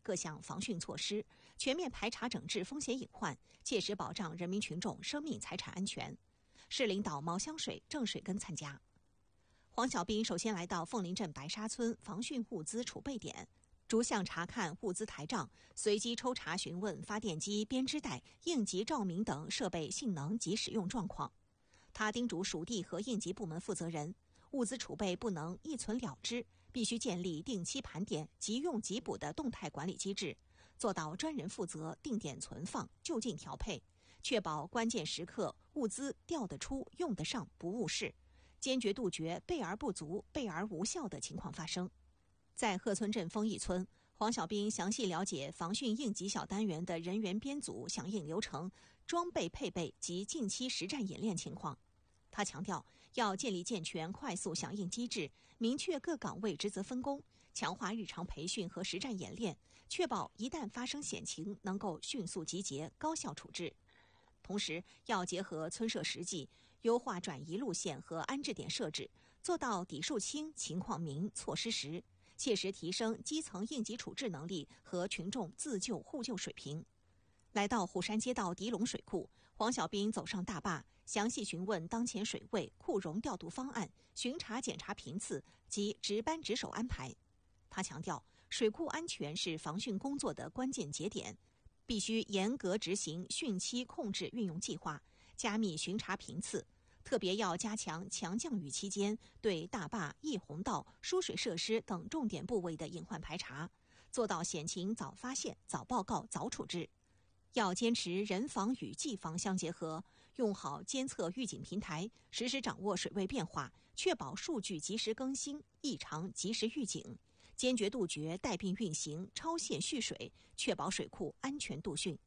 各项防汛措施，全面排查整治风险隐患，切实保障人民群众生命财产安全。市领导毛香水、郑水根参加。黄小斌首先来到凤林镇白沙村防汛物资储备点，逐项查看物资台账，随机抽查询问发电机、编织袋、应急照明等设备性能及使用状况。他叮嘱属地和应急部门负责人，物资储备不能一存了之，必须建立定期盘点、即用即补的动态管理机制，做到专人负责、定点存放、就近调配，确保关键时刻物资调得出、用得上，不误事，坚决杜绝备而不足、备而无效的情况发生。在鹤村镇丰益村，黄小斌详细了解防汛应急小单元的人员编组、响应流程、装备配备及近期实战演练情况。他强调，要建立健全快速响应机制，明确各岗位职责分工，强化日常培训和实战演练，确保一旦发生险情能够迅速集结、高效处置。同时，要结合村社实际，优化转移路线和安置点设置，做到底数轻、情况明、措施实，切实提升基层应急处置能力和群众自救互救水平。来到虎山街道狄龙水库，黄小斌走上大坝，详细询问当前水位、库容调度方案、巡查检查频次及值班值守安排。他强调，水库安全是防汛工作的关键节点，必须严格执行汛期控制运用计划，加密巡查频次，特别要加强强降雨期间对大坝、溢洪道、输水设施等重点部位的隐患排查，做到险情早发现、早报告、早处置。要坚持人防与技防相结合，用好监测预警平台，实时掌握水位变化，确保数据及时更新，异常及时预警，坚决杜绝带病运行、超限蓄水，确保水库安全度汛。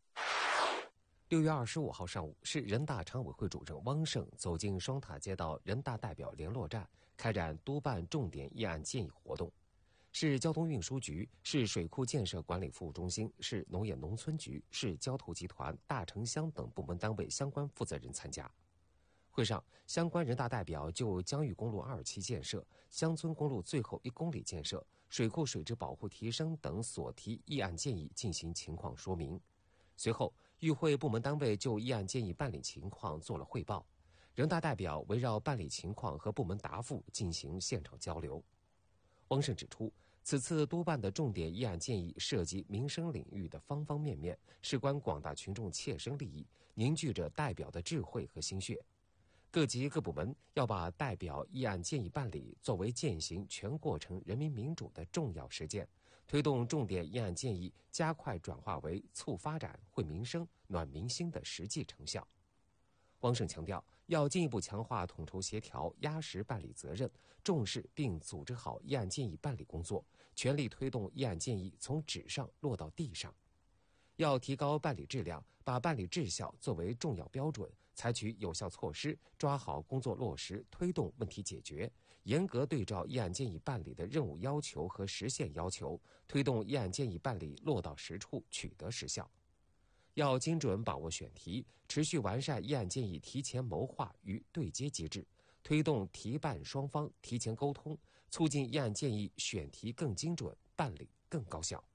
6月25号上午，市人大常委会主任汪胜走进双塔街道人大代表联络站，开展督办重点议案建议活动。市交通运输局、市水库建设管理服务中心、市农业农村局、市交投集团、大城乡等部门单位相关负责人参加。会上，相关人大代表就江峪公路2期建设、乡村公路最后1公里建设、水库水质保护提升等所提议案建议进行情况说明。随后，与会部门单位就议案建议办理情况做了汇报，人大代表围绕办理情况和部门答复进行现场交流。汪胜指出，此次督办的重点议案建议涉及民生领域的方方面面，事关广大群众切身利益，凝聚着代表的智慧和心血。各级各部门要把代表议案建议办理作为践行全过程人民民主的重要实践，推动重点议案建议加快转化为促发展、惠民生、暖民心的实际成效。汪胜强调，要进一步强化统筹协调、压实办理责任，重视并组织好议案建议办理工作，全力推动议案建议从纸上落到地上。要提高办理质量，把办理质效作为重要标准，采取有效措施，抓好工作落实，推动问题解决，严格对照议案建议办理的任务要求和实现要求，推动议案建议办理落到实处，取得实效。要精准把握选题，持续完善议案建议提前谋划与对接机制，推动提办双方提前沟通，促进议案建议选题更精准，办理更高效。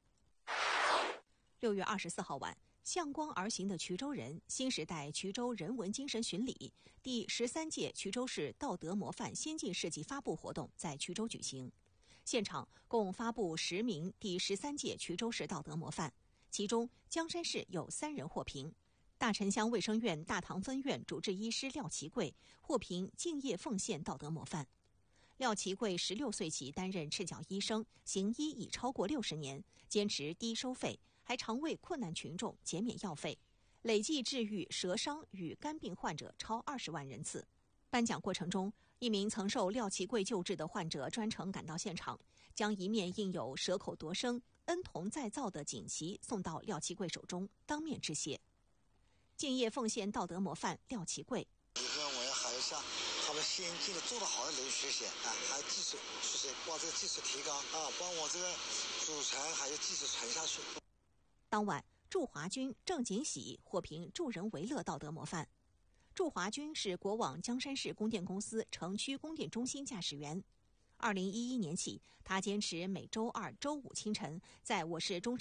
6月24号晚，向光而行的衢州人新时代衢州人文精神巡礼第13届衢州市道德模范先进事迹发布活动在衢州举行。现场共发布10名第13届衢州市道德模范，其中江山市有3人获评。大城乡卫生院大塘分院主治医师廖其贵获评敬业奉献道德模范。廖其贵16岁起担任赤脚医生，行医已超过60年，坚持低收费，还常为困难群众减免药费，累计治愈舌伤与肝病患者超20万人次。颁奖过程中，一名曾受廖其贵救治的患者专程赶到现场，将一面印有蛇口夺生、恩同再造的锦旗送到廖其贵手中，当面致谢。敬业奉献道德模范廖其贵， 我也还要向他们先进的做得好的人学习还有技术学习，把这个技术提高帮我这个祖传还有技术传下去。 当晚，祝华军、郑锦喜获评助人为乐道德模范。祝华军是国网江山市供电公司城区供电中心驾驶员。2011年起，他坚持每周2、周5清晨在我市中